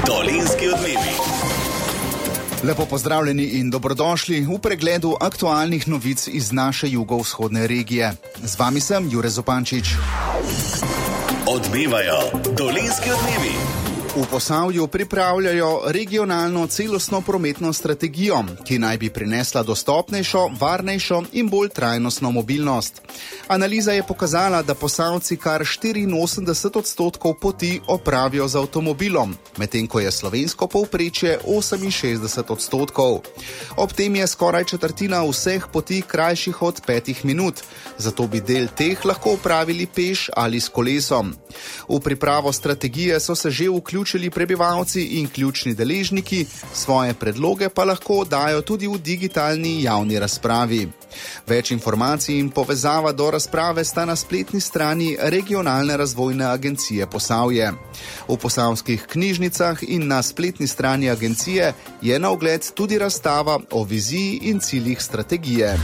Dolenjski odmevi. Lepo pozdravljeni in dobrodošli v pregledu aktualnih novic iz naše jugovzhodne regije. Z vami sem Jure Zupančič. Odmevajo Dolenjski odmevi. V Posavju pripravljajo regionalno celostno prometno strategijo, ki naj bi prinesla dostopnejšo, varnejšo in bolj trajnostno mobilnost. Analiza je pokazala, da Posavci kar 84% poti opravijo z avtomobilom, medtem ko je slovensko povprečje 68%. Ob tem je skoraj četrtina vseh poti krajših od 5 minut, zato bi del teh lahko opravili peš ali s kolesom. V pripravo strategije so se že vključili prebivalci in ključni deležniki, svoje predloge pa lahko dajo tudi v digitalni javni razpravi. Več informacij in povezava do razprave sta na spletni strani Regionalne razvojne agencije Posavje. V posavskih knjižnicah in na spletni strani agencije je na ogled tudi razstava o viziji in ciljih strategije.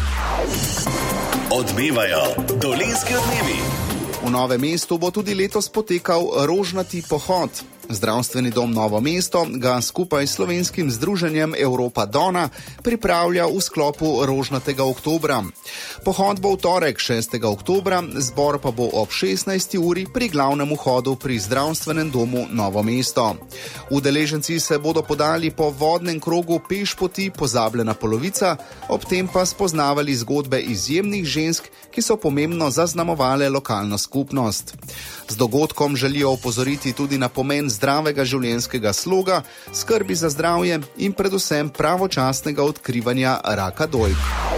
Odmevajo Dolenjski odmevi. V Novem mestu bo tudi letos potekal rožnati pohod. Zdravstveni dom Novo mesto ga skupaj s slovenskim združenjem Europa Dona pripravlja v sklopu rožnatega oktobra. Pohod bo v torek 6. oktobra, zbor pa bo ob 16. uri pri glavnem vhodu pri zdravstvenem domu Novo mesto. Udeleženci se bodo podali po vodnem krogu pešpoti Pozabljena polovica, ob tem pa spoznavali zgodbe izjemnih žensk, ki so pomembno zaznamovale lokalno skupnost. Z dogodkom želijo opozoriti tudi na pomen zdravega življenjskega sloga, skrbi za zdravje in predvsem pravočasnega odkrivanja raka dojk.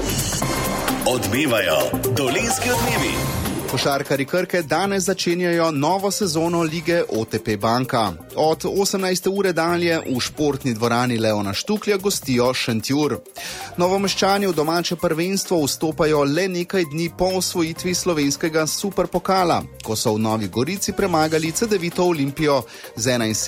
Odmevajo Dolenjski odmevi. Košarkarji Krke danes začenjajo novo sezono lige OTP Banka. Od 18. ure dalje v športni dvorani Leona Štuklja gostijo Šentjur. Novomeščani v domače prvenstvo vstopajo le nekaj dni po osvojitvi slovenskega superpokala, ko so v Novi Gorici premagali Cedevito Olimpijo z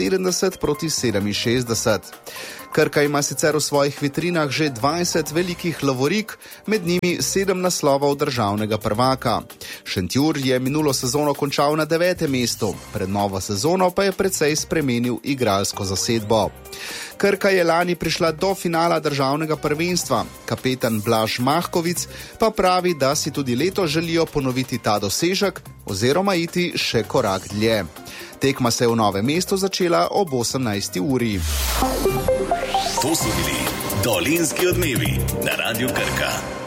71-67. Krka ima sicer v svojih vitrinah že 20 velikih lovorik, med njimi 7 naslovov državnega prvaka. Šentjur je minulo sezono končal na 9. mestu, pred novo sezono pa je precej spremenil igralsko zasedbo. Krka je lani prišla do finala državnega prvenstva. Kapetan Blaž Mahkovic pa pravi, da si tudi letos želijo ponoviti ta dosežek oziroma iti še korak dlje. Tekma se je v Novem mestu začela ob 18. uri. To so bili Dolenjski odmevi na Radiu Krka.